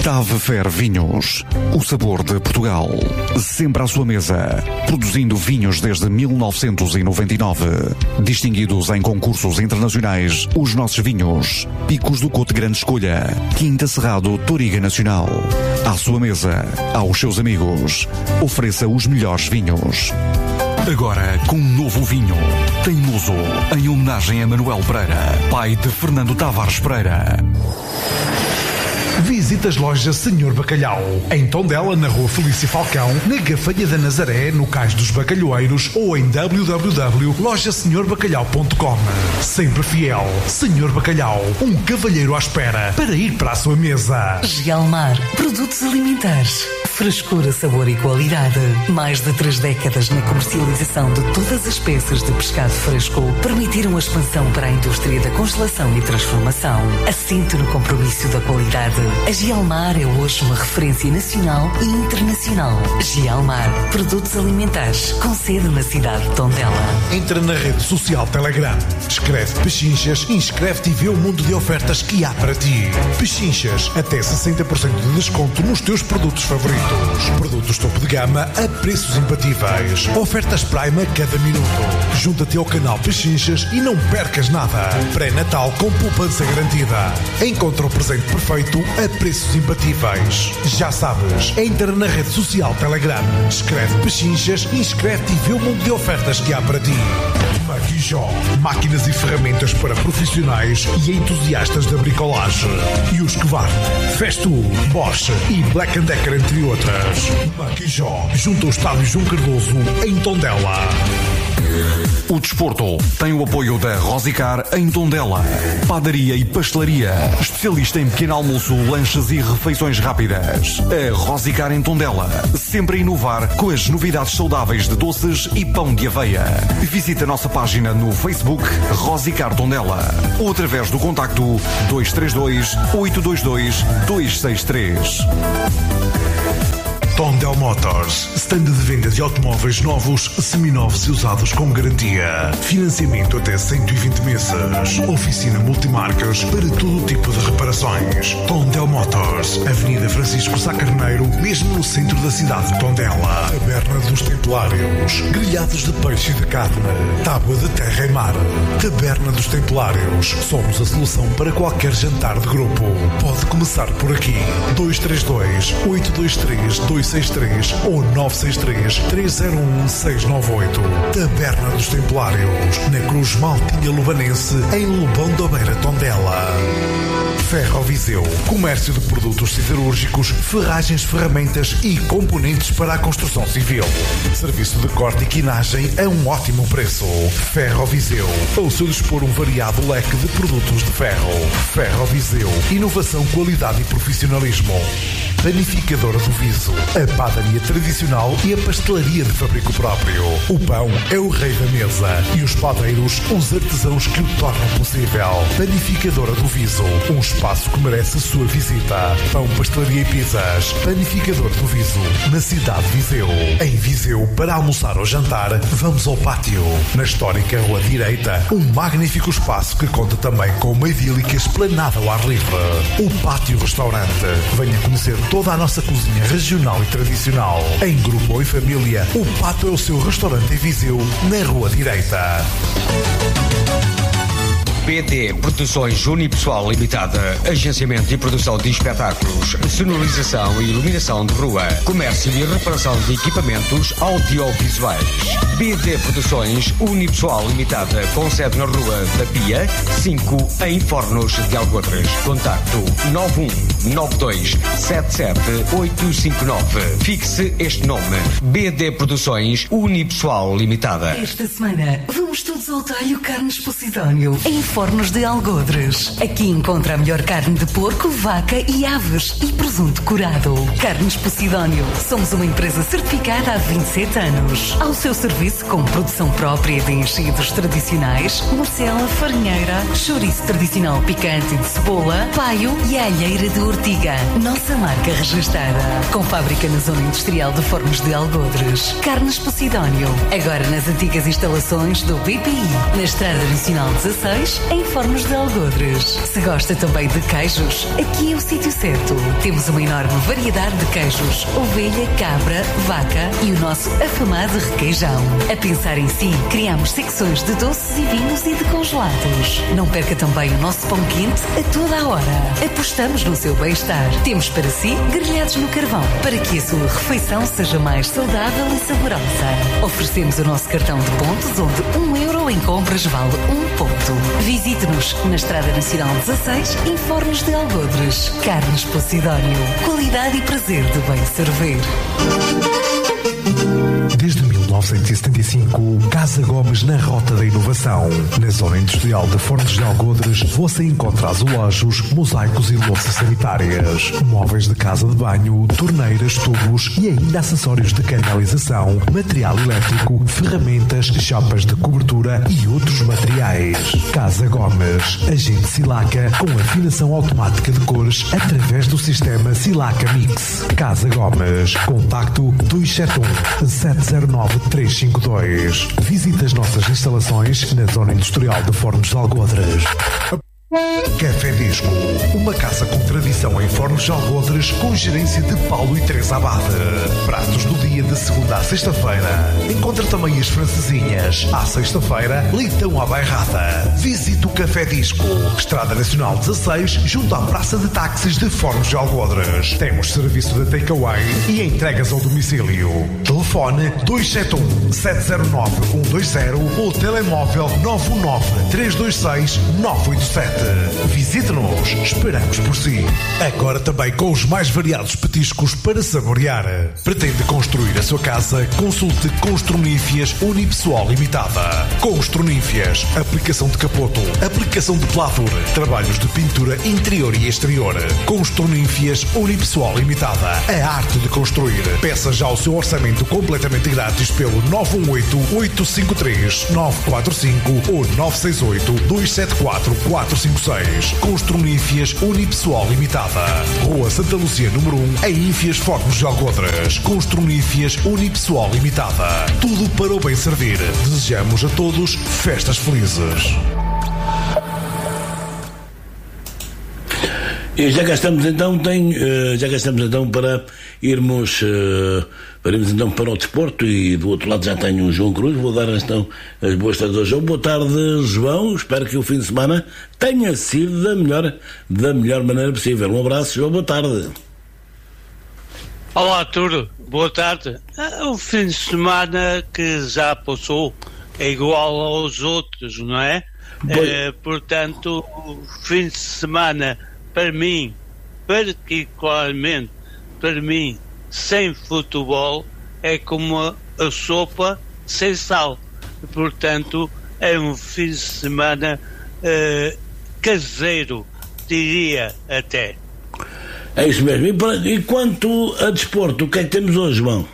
Tave Fer Vinhos, o sabor de Portugal, sempre à sua mesa, produzindo vinhos desde 1999, distinguidos em concursos internacionais, os nossos vinhos, Picos do Cote Grande Escolha, Quinta Cerrado Toriga Nacional. À sua mesa, aos seus amigos, ofereça os melhores vinhos. Agora com um novo vinho, Teimoso, em homenagem a Manuel Pereira, pai de Fernando Tavares Pereira. Visite as lojas Senhor Bacalhau, em Tondela, na Rua Felício Falcão, na Gafanha da Nazaré, no Cais dos Bacalhoeiros ou em www.lojasenhorbacalhau.com. Sempre fiel, Senhor Bacalhau, um cavalheiro à espera para ir para a sua mesa. Gialmar, produtos alimentares, frescura, sabor e qualidade. Mais de 3 décadas na comercialização de todas as peças de pescado fresco permitiram a expansão para a indústria da congelação e transformação. Assente no compromisso da qualidade. A Gialmar é hoje uma referência nacional e internacional. Gialmar, produtos alimentares, com sede na cidade de Tondela. Entra na rede social Telegram, escreve Pechinchas e inscreve-te e vê o mundo de ofertas que há para ti. Pechinchas, até 60% de desconto nos teus produtos favoritos. Produtos topo de gama a preços imbatíveis. Ofertas Prime a cada minuto. Junta-te ao canal Pechinchas e não percas nada. Pré-natal com poupança garantida. Encontra o presente perfeito a preços imbatíveis. Já sabes, entra na rede social Telegram, escreve Pechinchas e inscreve-te e vê o mundo de ofertas que há para ti. Maquijó, máquinas e ferramentas para profissionais e entusiastas da bricolagem. E os Husqvarna, Festool, Bosch e Black & Decker, entre outras. Maquijó, junto ao Estádio João Cardoso, em Tondela. O desporto tem o apoio da Rosicar em Tondela. Padaria e pastelaria, especialista em pequeno almoço, lanches e refeições rápidas. A Rosicar em Tondela, sempre a inovar com as novidades saudáveis de doces e pão de aveia. Visite a nossa página no Facebook Rosicar Tondela ou através do contacto 232 822 263. Tondel Motors, stand de venda de automóveis novos, seminovos e usados com garantia. Financiamento até 120 meses. Oficina multimarcas para todo tipo de reparações. Tondel Motors, Avenida Francisco Sá Carneiro, mesmo no centro da cidade de Tondela. Taberna dos Templários, grelhados de peixe e de carne, tábua de terra e mar. Taberna dos Templários, somos a solução para qualquer jantar de grupo. Pode começar por aqui. 232 823 263 ou 963-301-698. Taberna dos Templários, na Cruz Maltinha Lubanense, em Lobão da Beira, Tondela. Ferroviseu, comércio de produtos siderúrgicos, ferragens, ferramentas e componentes para a construção civil. Serviço de corte e quinagem a um ótimo preço. Ferroviseu, ao seu dispor um variado leque de produtos de ferro. Ferroviseu, inovação, qualidade e profissionalismo. Panificadora do Viso, a padaria tradicional e a pastelaria de fabrico próprio. O pão é o rei da mesa e os padeiros, os artesãos que o tornam possível. Panificadora do Viso, um espaço que merece a sua visita. Pão, pastelaria e pizzas. Panificadora do Viso, na cidade de Viseu. Em Viseu, para almoçar ou jantar, vamos ao pátio. Na histórica Rua Direita, um magnífico espaço que conta também com uma idílica esplanada ao ar livre. O Pátio Restaurante. Venha conhecer toda a nossa cozinha regional e tradicional. Em grupo ou em família, o Pato é o seu restaurante em Viseu, na Rua Direita. BD Produções Unipessoal Limitada, agenciamento e produção de espetáculos, sonorização e iluminação de rua, comércio e reparação de equipamentos audiovisuais. BD Produções Unipessoal Limitada, com sede na Rua da Pia, 5, em Fornos de Algodres. Contacto 9192778859. Fixe este nome: BD Produções Unipessoal Limitada. Esta semana vamos todos ao talho Carnes Posidónio, em Fornos de Algodres. Aqui encontra a melhor carne de porco, vaca e aves e presunto curado. Carnes Posidónio. Somos uma empresa certificada há 27 anos. Ao seu serviço com produção própria de enchidos tradicionais, morcela, farinheira, chouriço tradicional picante de cebola, paio e alheira de ortiga. Nossa marca registada. Com fábrica na zona industrial de Fornos de Algodres. Carnes Posidónio. Agora nas antigas instalações do BPI. Na Estrada Nacional 16, em Fornos de Algodres. Se gosta também de queijos, aqui é o sítio certo. Temos uma enorme variedade de queijos: ovelha, cabra, vaca e o nosso afamado requeijão. A pensar em si, criamos secções de doces e vinhos e de congelados. Não perca também o nosso pão quente a toda a hora. Apostamos no seu bem-estar. Temos para si grelhados no carvão, para que a sua refeição seja mais saudável e saborosa. Oferecemos o nosso cartão de pontos, onde €1 em compras vale 1 ponto. Visite-nos na Estrada Nacional 16, em Fornos de Algodres. Carnes Posidónio. Qualidade e prazer de bem servir. Desde 1975, Casa Gomes na Rota da Inovação. Na zona industrial de Fornos de Algodres, você encontra azulejos, mosaicos e louças sanitárias, móveis de casa de banho, torneiras, tubos e ainda acessórios de canalização, material elétrico, ferramentas, chapas de cobertura e outros materiais. Casa Gomes, agente Silaca com afinação automática de cores através do sistema Silaca Mix. Casa Gomes, contacto 271-709-352. Visite as nossas instalações na zona industrial de Fornos de Algodres. Café Disco, uma casa com tradição em Fornos de Algodres, com gerência de Paulo e Teresa Abade. Pratos do dia de segunda à sexta-feira. Encontra também as francesinhas. À sexta-feira, leitão à bairrada. Visite o Café Disco, Estrada Nacional 16, junto à Praça de Táxis de Fornos de Algodres. Temos serviço de takeaway e entregas ao domicílio. Telefone 271-709-120 ou telemóvel 919-326-987. Visite-nos, esperamos por si. Agora também com os mais variados petiscos para saborear. Pretende construir a sua casa? Consulte Construnífias Unipessoal Limitada. Construnífias, aplicação de capoto, aplicação de pladur, trabalhos de pintura interior e exterior. Construnífias Unipessoal Limitada, a arte de construir. Peça já o seu orçamento completamente grátis pelo 918-853-945 ou 968-274-456. Construnífias Unipessoal Limitada. Rua Santa Luzia, número 1, em Ínfias, Fornos de Algodres. Construnífias Unipessoal Limitada. Tudo para o bem servir. Desejamos a todos festas felizes. E já cá estamos então, para irmos então para o desporto, e do outro lado já tenho o João Cruz. Vou dar então as boas tardes ao João. Boa tarde, João, espero que o fim de semana tenha sido da melhor maneira possível. Um abraço, João, boa tarde. Olá, Arturo, boa tarde. O fim de semana que já passou é igual aos outros, não é? Portanto, o fim de semana, para mim, particularmente para mim, sem futebol, é como a sopa sem sal. Portanto, é um fim de semana caseiro, diria até. É isso mesmo. E quanto a desporto, o que é que temos hoje, João?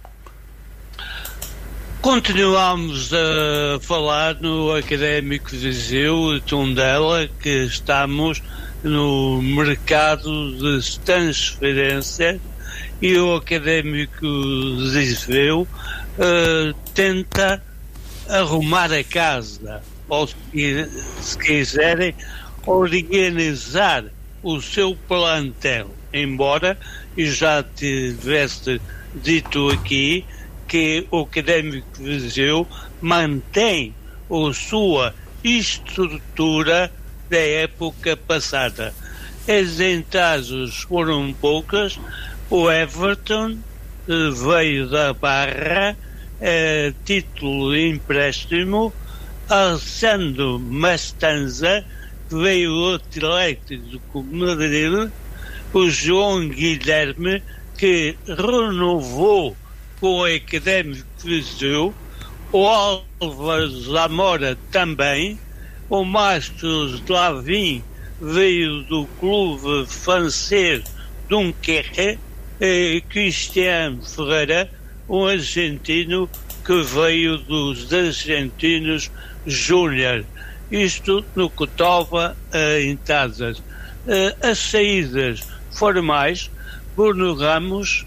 Continuamos a falar no Académico Viseu de Tondela, que estamos no mercado de transferência, e o Académico Viseu tenta arrumar a casa, ou se quiserem, organizar o seu plantel, embora eu já tivesse dito aqui que o Académico Viseu mantém a sua estrutura da época passada. As entradas foram poucas. O Everton veio da Barra, título de empréstimo. Alessandro Mastanza veio do Atlético de Madrid. O João Guilherme, que renovou com o Académico Viseu. O Álvaro Zamora também. O Marcos Lavin veio do clube francês Dunkerque. Cristiano Ferreira, um argentino que veio dos Argentinos Júnior. Isto no que toca a entradas. As saídas formais: Bruno Ramos,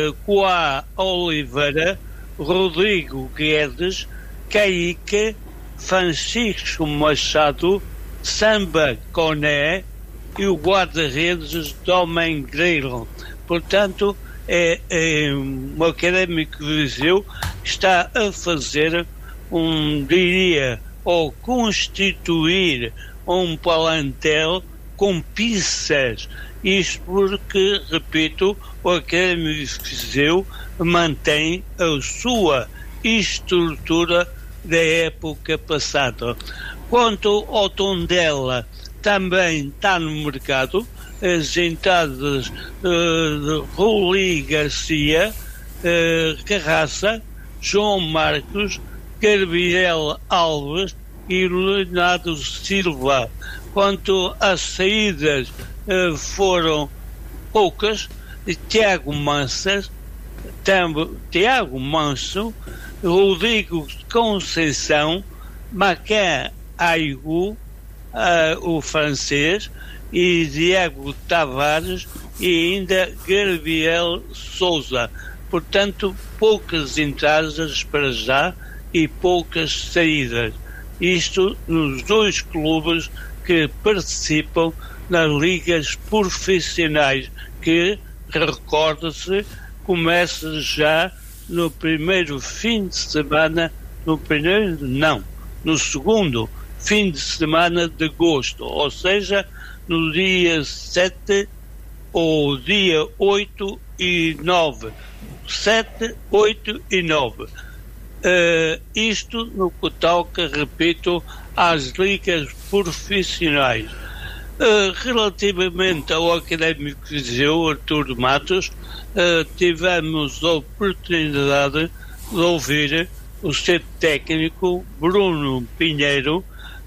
Coá Oliveira, Rodrigo Guedes, Caíque, Francisco Machado, Samba Coné e o guarda-redes Domem Grilo. Portanto, o Académico de Viseu está a fazer ou constituir um plantel com pizzas. Isto porque, repito, o Académico de Viseu mantém a sua estrutura da época passada. Quanto ao Tondela, também está no mercado as entradas de Rui Garcia, Carraça, João Marcos, Gabriel Alves e Leonardo Silva. Quanto às saídas, foram poucas. Tiago Manso, Rodrigo Conceição, Macan Aigu, o francês, e Diego Tavares e ainda Gabriel Souza. Portanto, poucas entradas para já e poucas saídas. Isto nos dois clubes que participam nas ligas profissionais, que, recorda-se, começa já no primeiro fim de semana, no segundo fim de semana de agosto, ou seja, no dia 7 ou dia 8 e 9. 7, 8 e 9. Isto no que toca, repito, às ligas profissionais. Relativamente ao Académico de Viseu, Artur Matos, tivemos a oportunidade de ouvir o seu técnico Bruno Pinheiro,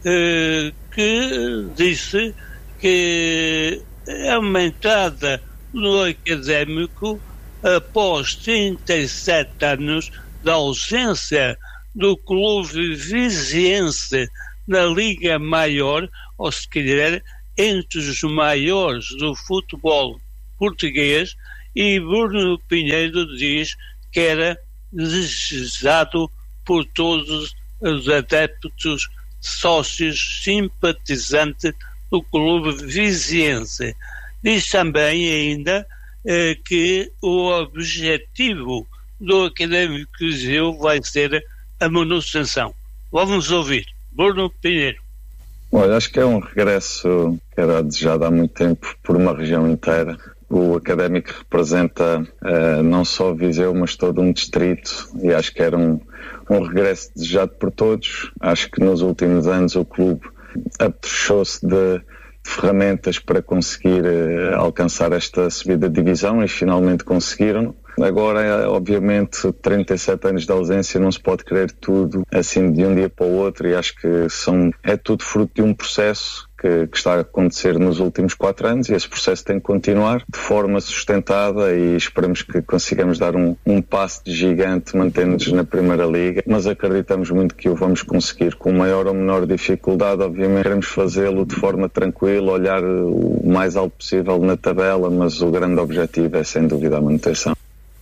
que disse que é uma entrada no Académico após 37 anos da ausência do clube viziense na Liga Maior, ou se quiser, entre os maiores do futebol português, e Bruno Pinheiro diz que era desejado por todos os adeptos, sócios, simpatizantes do clube viziense. Diz também ainda que o objetivo do Académico de Viseu vai ser a manutenção. Vamos ouvir Bruno Pinheiro. Olha, acho que é um regresso que era desejado há muito tempo por uma região inteira. O Académico representa não só Viseu, mas todo um distrito, e acho que era um regresso desejado por todos. Acho que nos últimos anos o clube apetrechou-se de ferramentas para conseguir alcançar esta subida de divisão, e finalmente conseguiram. Agora, obviamente, 37 anos de ausência, não se pode querer tudo assim de um dia para o outro, e acho que é tudo fruto de um processo que está a acontecer nos últimos 4 anos, e esse processo tem que continuar de forma sustentada, e esperamos que consigamos dar um passo de gigante mantendo-nos na Primeira Liga, mas acreditamos muito que o vamos conseguir com maior ou menor dificuldade. Obviamente queremos fazê-lo de forma tranquila, olhar o mais alto possível na tabela, mas o grande objetivo é sem dúvida a manutenção.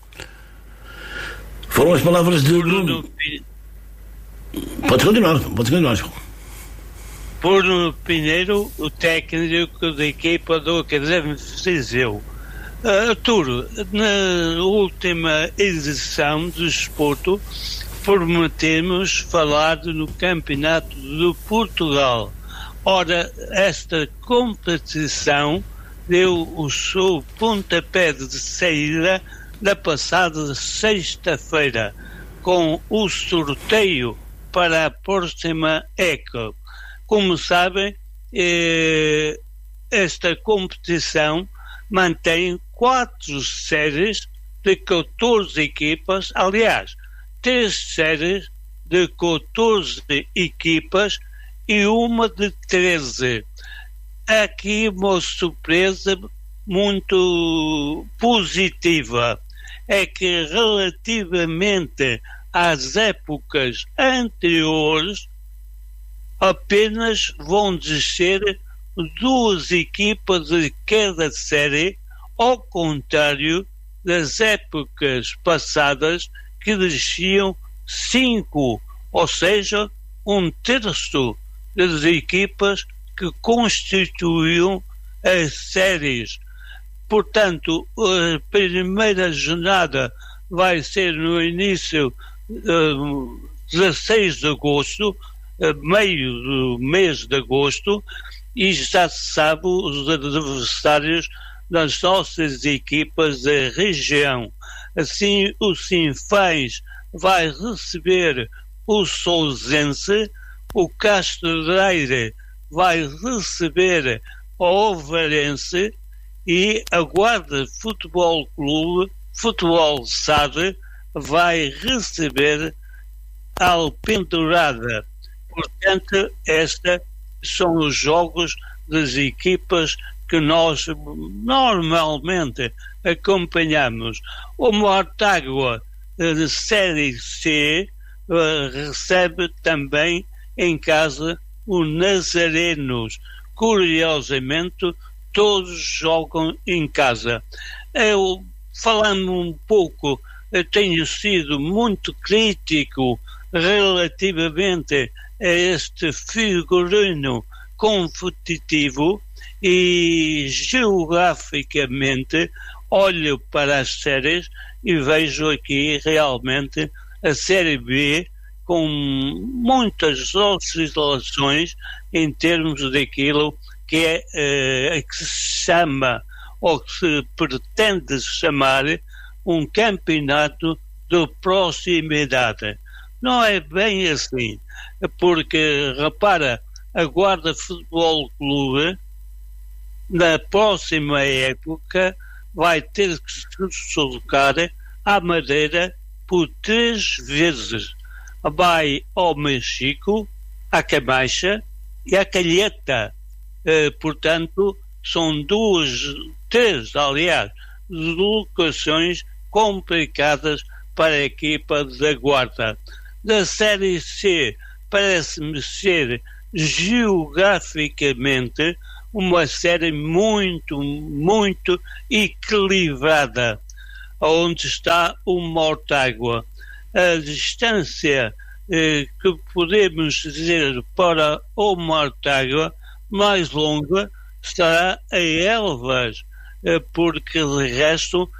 Foram as palavras de Bruno. Pode continuar. Bruno Pinheiro, o técnico da equipa do Académico de Viseu. Arturo, na última edição do Desporto, prometemos falar no Campeonato de Portugal. Ora, esta competição deu o seu pontapé de saída na passada sexta-feira, com o sorteio para a próxima época. Como sabem, esta competição mantém 4 séries de 14 equipas, aliás, 3 séries de 14 equipas e uma de 13. Aqui uma surpresa muito positiva é que, relativamente às épocas anteriores, apenas vão descer 2 equipas de cada série, ao contrário das épocas passadas, que desciam 5, ou seja, um terço das equipas que constituíam as séries. Portanto, a primeira jornada vai ser no início 16 de agosto, meio do mês de agosto, e já se sabe os adversários das nossas equipas da região. Assim, o Sinfãs vai receber o Sousense, o Castro Daire vai receber o Ovarense e a Guarda Futebol Clube, Futebol SAD, vai receber a Alpendurada. Portanto, estes são os jogos das equipas que nós normalmente acompanhamos. O Mortágua de Série C recebe também em casa o Nazarenos. Curiosamente, todos jogam em casa. Eu, falando um pouco, eu tenho sido muito crítico relativamente a este figurino competitivo e geograficamente olho para as séries e vejo aqui realmente a Série B com muitas oscilações em termos daquilo que é que se chama ou que se pretende chamar um campeonato de proximidade. Não é bem assim, porque, repara, a Guarda Futebol Clube, na próxima época, vai ter que se deslocar à Madeira por 3 vezes. Vai ao Mexico, à Camacha e à Calheta. Portanto, são 3 deslocações complicadas para a equipa da Guarda. Da Série C, parece-me ser geograficamente uma série muito, muito equilibrada, onde está o Mortágua. A distância que podemos dizer para o Mortágua mais longa será a Elvas, porque de resto